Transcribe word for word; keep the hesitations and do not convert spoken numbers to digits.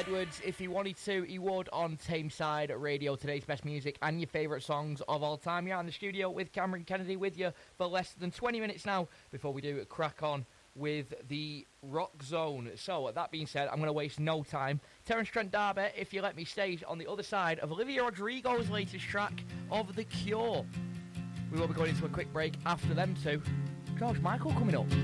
Edwards. If he wanted to, he would on Tameside Radio, today's best music and your favourite songs of all time. You're in the studio with Cameron Kennedy with you for less than twenty minutes now before we do crack on with the Rock Zone. So, that being said, I'm going to waste no time. Terence Trent D'Arby, If You Let Me, Stay on the other side of Olivia Rodrigo's latest track of The Cure. We will be going into a quick break after them two. George Michael coming up.